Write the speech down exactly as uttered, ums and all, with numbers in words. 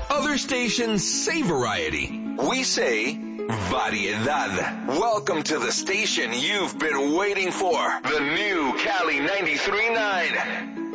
Other stations say variety. We say variedad. Welcome to the station you've been waiting for. The new Cali ninety-three point nine.